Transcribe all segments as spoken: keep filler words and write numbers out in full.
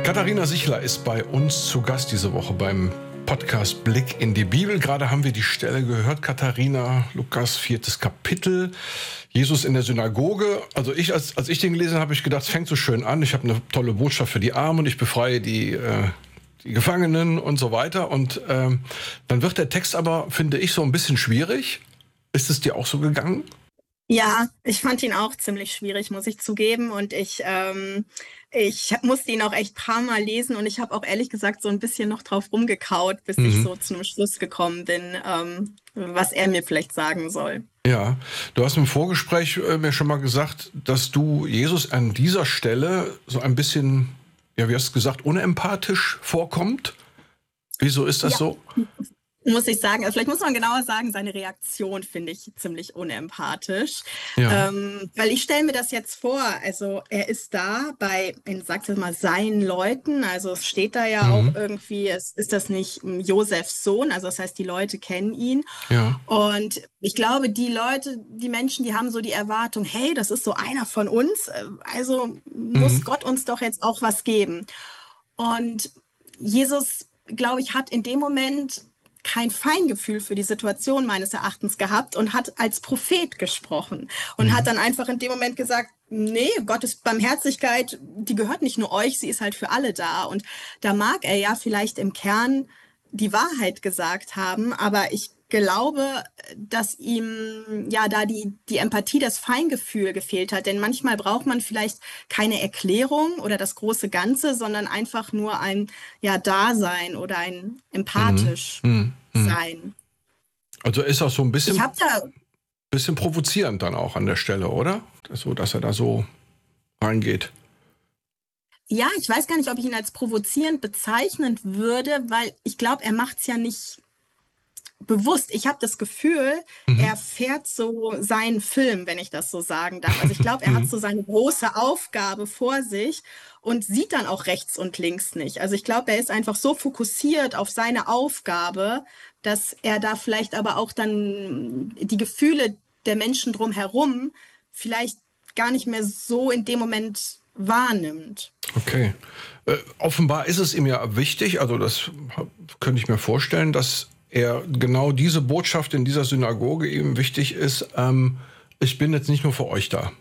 Katharina Sichler ist bei uns zu Gast diese Woche beim Podcast Blick in die Bibel. Gerade haben wir die Stelle gehört, Katharina, Lukas viertes Kapitel, Jesus in der Synagoge. Also ich, als, als ich den gelesen habe, habe ich gedacht, es fängt so schön an. Ich habe eine tolle Botschaft für die Armen und ich befreie die, äh, die Gefangenen und so weiter. Und ähm, dann wird der Text aber, finde ich, so ein bisschen schwierig. Ist es dir auch so gegangen? Ja, ich fand ihn auch ziemlich schwierig, muss ich zugeben. Und ich, ähm, ich musste ihn auch echt ein paar Mal lesen. Und ich habe auch ehrlich gesagt so ein bisschen noch drauf rumgekaut, bis mhm. ich so zu einem Schluss gekommen bin, ähm, was er mir vielleicht sagen soll. Ja, du hast im Vorgespräch äh, mir schon mal gesagt, dass du Jesus an dieser Stelle so ein bisschen, ja, wie hast du gesagt, unempathisch vorkommt. Wieso ist das ja. so? Muss ich sagen, also vielleicht muss man genauer sagen, seine Reaktion finde ich ziemlich unempathisch. Ja. Ähm, weil ich stelle mir das jetzt vor, also er ist da bei, ich sag jetzt mal, seinen Leuten, also es steht da ja mhm. auch irgendwie, es ist das nicht Josefs Sohn, also das heißt, die Leute kennen ihn. Ja. Und ich glaube, die Leute, die Menschen, die haben so die Erwartung, hey, das ist so einer von uns, also muss mhm. Gott uns doch jetzt auch was geben. Und Jesus, glaube ich, hat in dem Moment kein Feingefühl für die Situation meines Erachtens gehabt und hat als Prophet gesprochen und mhm. hat dann einfach in dem Moment gesagt, nee, Gottes Barmherzigkeit, die gehört nicht nur euch, sie ist halt für alle da. Und da mag er ja vielleicht im Kern die Wahrheit gesagt haben, aber ich glaube, dass ihm ja da die, die Empathie, das Feingefühl gefehlt hat. Denn manchmal braucht man vielleicht keine Erklärung oder das große Ganze, sondern einfach nur ein ja, Dasein oder ein empathisch mhm. Mhm. sein. Also ist auch so ein bisschen, ich hab da, bisschen provozierend dann auch an der Stelle, oder? So, dass er da so reingeht. Ja, ich weiß gar nicht, ob ich ihn als provozierend bezeichnen würde, weil ich glaube, er macht es ja nicht bewusst. Ich habe das Gefühl, mhm. er fährt so seinen Film, wenn ich das so sagen darf. Also ich glaube, er hat so seine große Aufgabe vor sich und sieht dann auch rechts und links nicht. Also ich glaube, er ist einfach so fokussiert auf seine Aufgabe, dass er da vielleicht aber auch dann die Gefühle der Menschen drumherum vielleicht gar nicht mehr so in dem Moment wahrnimmt. Okay. Äh, offenbar ist es ihm ja wichtig, also das könnte ich mir vorstellen, dass er genau diese Botschaft in dieser Synagoge ihm wichtig ist, ähm, ich bin jetzt nicht nur für euch da.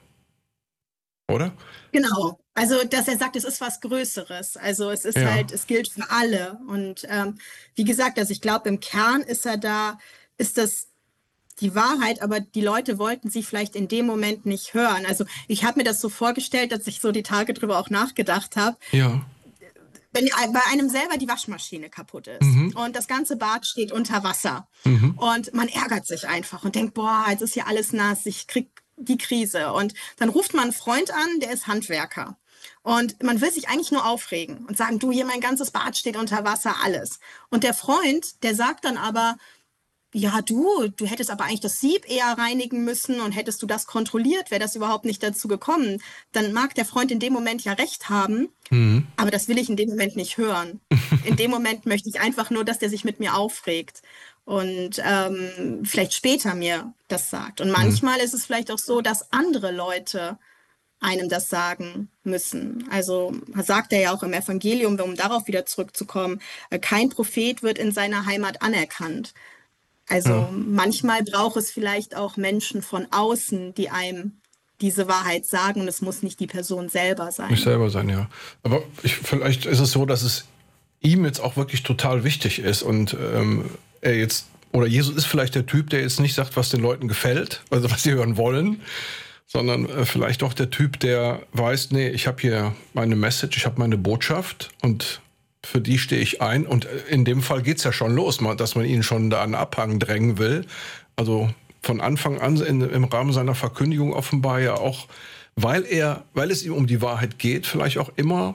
Oder? Genau. Also, dass er sagt, es ist was Größeres. Also es ist ja. halt, es gilt für alle. Und ähm, wie gesagt, also ich glaube, im Kern ist er da, ist das die Wahrheit, aber die Leute wollten sie vielleicht in dem Moment nicht hören. Also ich habe mir das so vorgestellt, dass ich so die Tage drüber auch nachgedacht habe. Ja. Wenn bei einem selber die Waschmaschine kaputt ist mhm. und das ganze Bad steht unter Wasser mhm. und man ärgert sich einfach und denkt, boah, jetzt ist hier alles nass, ich krieg die Krise. Und dann ruft man einen Freund an, der ist Handwerker. Und man will sich eigentlich nur aufregen und sagen, du, hier mein ganzes Bad steht unter Wasser, alles. Und der Freund, der sagt dann aber, ja, du, du hättest aber eigentlich das Sieb eher reinigen müssen und hättest du das kontrolliert, wäre das überhaupt nicht dazu gekommen. Dann mag der Freund in dem Moment ja recht haben, mhm. aber das will ich in dem Moment nicht hören. In dem Moment möchte ich einfach nur, dass der sich mit mir aufregt und ähm, vielleicht später mir das sagt. Und manchmal mhm. ist es vielleicht auch so, dass andere Leute einem das sagen müssen. Also sagt er ja auch im Evangelium, um darauf wieder zurückzukommen, kein Prophet wird in seiner Heimat anerkannt. Also ja. manchmal braucht es vielleicht auch Menschen von außen, die einem diese Wahrheit sagen und es muss nicht die Person selber sein. Nicht selber sein, ja. Aber ich, vielleicht ist es so, dass es ihm jetzt auch wirklich total wichtig ist und ähm, er jetzt, oder Jesus ist vielleicht der Typ, der jetzt nicht sagt, was den Leuten gefällt, also was sie hören wollen, sondern äh, vielleicht auch der Typ, der weiß, nee, ich habe hier meine Message, ich habe meine Botschaft und für die stehe ich ein. Und in dem Fall geht es ja schon los, dass man ihn schon da an den Abhang drängen will. Also von Anfang an in, im Rahmen seiner Verkündigung offenbar ja auch, weil er, weil es ihm um die Wahrheit geht, vielleicht auch immer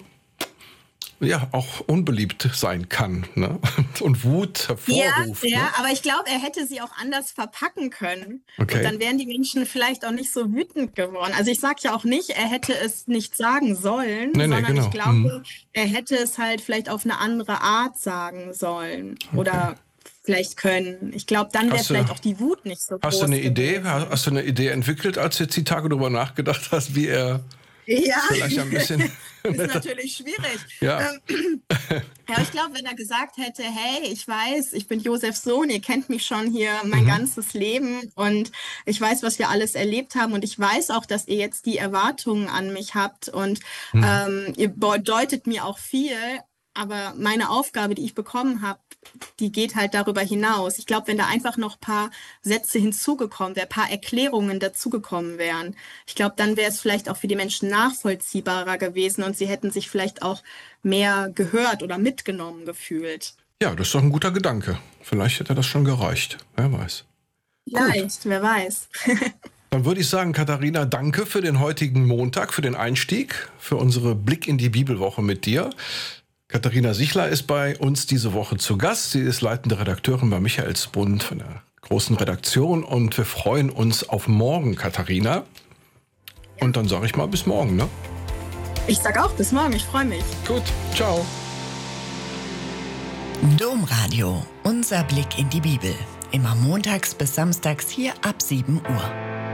ja auch unbeliebt sein kann, ne? Und Wut hervorruft. Ja, ja, ne? aber ich glaube, er hätte sie auch anders verpacken können. Okay. Und dann wären die Menschen vielleicht auch nicht so wütend geworden. Also ich sage ja auch nicht, er hätte es nicht sagen sollen, nee, nee, sondern genau. ich glaube, mhm. er hätte es halt vielleicht auf eine andere Art sagen sollen. Okay. Oder vielleicht können. Ich glaube, dann wäre vielleicht auch die Wut nicht so hast groß du eine Idee? gewesen. Hast du eine Idee entwickelt, als du jetzt die Tage darüber nachgedacht hast, wie er Ja, vielleicht ein bisschen ist natürlich schwierig. Ja. Ähm, ja, ich glaube, wenn er gesagt hätte, hey, ich weiß, ich bin Josefs Sohn, ihr kennt mich schon hier mein Mhm. ganzes Leben und ich weiß, was wir alles erlebt haben und ich weiß auch, dass ihr jetzt die Erwartungen an mich habt und Mhm. ähm, ihr bedeutet mir auch viel, aber meine Aufgabe, die ich bekommen habe, die geht halt darüber hinaus. Ich glaube, wenn da einfach noch ein paar Sätze hinzugekommen wären, ein paar Erklärungen dazugekommen wären, ich glaube, dann wäre es vielleicht auch für die Menschen nachvollziehbarer gewesen und sie hätten sich vielleicht auch mehr gehört oder mitgenommen gefühlt. Ja, das ist doch ein guter Gedanke. Vielleicht hätte das schon gereicht. Wer weiß. Vielleicht, wer weiß. Dann würde ich sagen, Katharina, danke für den heutigen Montag, für den Einstieg, für unsere Blick in die Bibelwoche mit dir. Katharina Sichler ist bei uns diese Woche zu Gast. Sie ist leitende Redakteurin bei Michaelsbund von der großen Redaktion und wir freuen uns auf morgen, Katharina. Und dann sage ich mal bis morgen, ne? Ich sag auch bis morgen, ich freue mich. Gut, ciao. Domradio, unser Blick in die Bibel. Immer montags bis samstags hier ab sieben Uhr.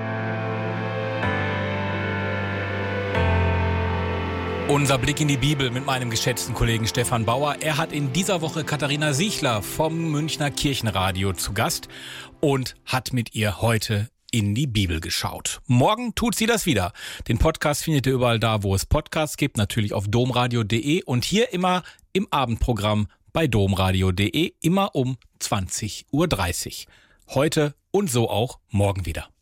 Unser Blick in die Bibel mit meinem geschätzten Kollegen Stefan Bauer. Er hat in dieser Woche Katharina Sichler vom Münchner Kirchenradio zu Gast und hat mit ihr heute in die Bibel geschaut. Morgen tut sie das wieder. Den Podcast findet ihr überall da, wo es Podcasts gibt, natürlich auf domradio punkt de und hier immer im Abendprogramm bei domradio punkt de, immer um zwanzig Uhr dreißig. Heute und so auch morgen wieder.